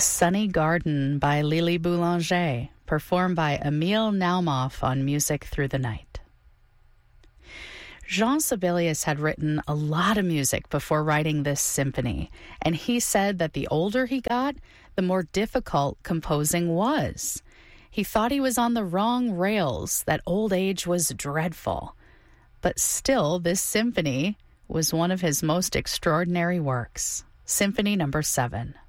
Sunny Garden by Lily Boulanger, performed by Emil Naumoff on Music Through the Night. Jean Sibelius had written a lot of music before writing this symphony, and he said that the older he got, the more difficult composing was. He thought he was on the wrong rails, that old age was dreadful. But still, this symphony was one of his most extraordinary works. Symphony number 7.